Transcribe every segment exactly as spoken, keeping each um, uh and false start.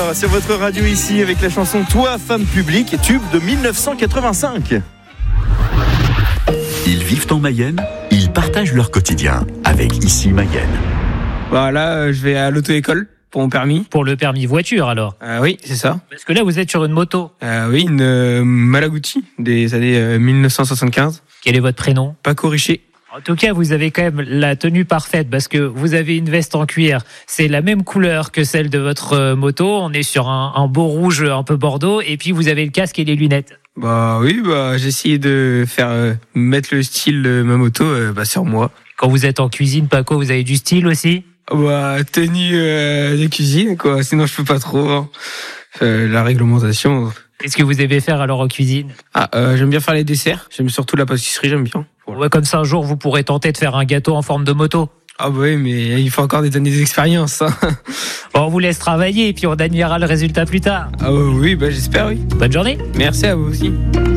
heures sur votre radio ici avec la chanson Toi, femme publique, tube de dix-neuf cent quatre-vingt-cinq. Ils vivent en Mayenne, ils partagent leur quotidien avec Ici Mayenne. Voilà, euh, je vais à l'auto-école pour mon permis. Pour le permis voiture alors. Euh, oui, c'est ça. Parce que là vous êtes sur une moto. Euh, oui, une euh, Malaguti des années euh, dix-neuf cent soixante-quinze. Quel est votre prénom ? Paco Richer. En tout cas, vous avez quand même la tenue parfaite parce que vous avez une veste en cuir. C'est la même couleur que celle de votre moto. On est sur un, un beau rouge un peu bordeaux. Et puis, vous avez le casque et les lunettes. Bah oui, bah j'ai essayé de faire euh, mettre le style de ma moto euh, bah, sur moi. Quand vous êtes en cuisine, Paco, vous avez du style aussi ? Bah tenue euh, de cuisine, quoi. Sinon, je peux pas trop. Hein. Euh, la réglementation. Qu'est-ce que vous aimez faire alors en cuisine ? Ah, euh, j'aime bien faire les desserts. J'aime surtout la pâtisserie, j'aime bien. Ouais, comme ça, un jour, vous pourrez tenter de faire un gâteau en forme de moto. Ah bah oui, mais il faut encore des années d'expérience. Hein. Bon, on vous laisse travailler et puis on admirera le résultat plus tard. Ah bah oui, bah j'espère, oui. Bonne journée. Merci à vous aussi.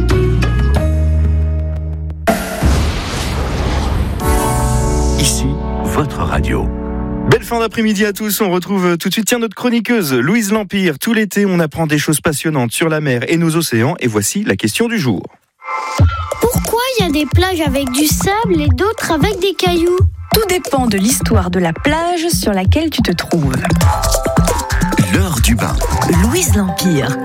Ici, votre radio. Belle fin d'après-midi à tous, on retrouve tout de suite tiens, notre chroniqueuse Louise Lampire. Tout l'été, on apprend des choses passionnantes sur la mer et nos océans. Et voici la question du jour. Pourquoi il y a des plages avec du sable et d'autres avec des cailloux ? Tout dépend de l'histoire de la plage sur laquelle tu te trouves. L'heure du bain. Louise Lampire.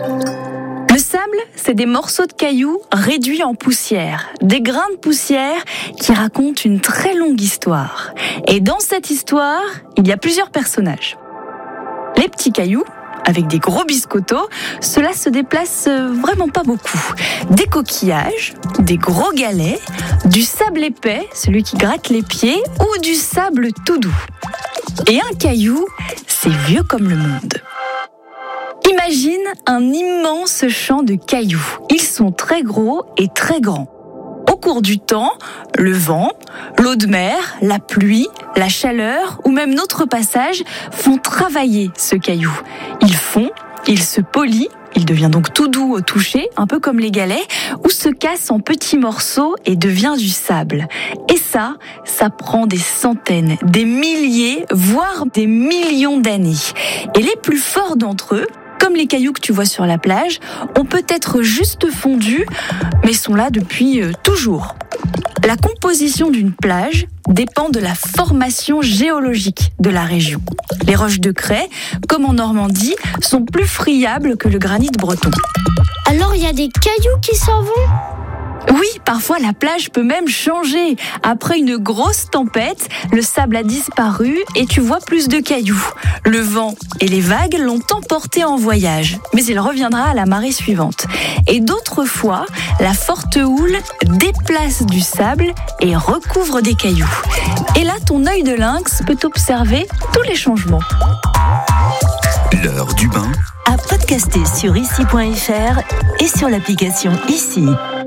Le sable, c'est des morceaux de cailloux réduits en poussière. Des grains de poussière qui racontent une très longue histoire. Et dans cette histoire, il y a plusieurs personnages. Les petits cailloux, avec des gros biscottos, cela se déplace vraiment pas beaucoup. Des coquillages, des gros galets, du sable épais, celui qui gratte les pieds, ou du sable tout doux. Et un caillou, c'est vieux comme le monde. Imagine un immense champ de cailloux. Ils sont très gros et très grands. Au cours du temps, le vent, l'eau de mer, la pluie, la chaleur ou même notre passage font travailler ce caillou. Il fond, il se polit, il devient donc tout doux au toucher, un peu comme les galets, ou se casse en petits morceaux et devient du sable. Et ça, ça prend des centaines, des milliers, voire des millions d'années. Et les plus forts d'entre eux, comme les cailloux que tu vois sur la plage, ont peut-être juste fondu, mais sont là depuis euh, toujours. La composition d'une plage dépend de la formation géologique de la région. Les roches de craie, comme en Normandie, sont plus friables que le granit breton. Alors il y a des cailloux qui s'en vont ? Oui, parfois la plage peut même changer. Après une grosse tempête, le sable a disparu et tu vois plus de cailloux. Le vent et les vagues l'ont emporté en voyage, mais il reviendra à la marée suivante. Et d'autres fois, la forte houle déplace du sable et recouvre des cailloux. Et là, ton œil de lynx peut observer tous les changements. L'heure du bain. À podcaster sur ici point f r et sur l'application Ici.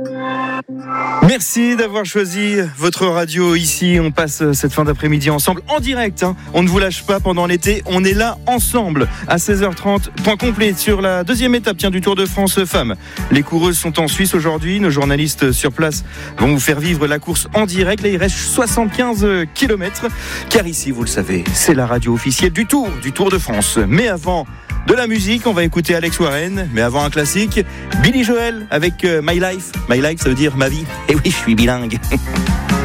Merci d'avoir choisi votre radio ici. On passe cette fin d'après-midi ensemble en direct. Hein. On ne vous lâche pas pendant l'été. On est là ensemble à seize heures trente. Point complet sur la deuxième étape tiens, du Tour de France Femmes. Les coureuses sont en Suisse aujourd'hui. Nos journalistes sur place vont vous faire vivre la course en direct. Là, il reste soixante-quinze kilomètres. Car ici, vous le savez, c'est la radio officielle du Tour, du Tour de France. Mais avant de la musique, on va écouter Alex Warren. Mais avant un classique, Billy Joel avec My Life. My Life, ça veut dire ma vie. Et oui, je suis bilingue.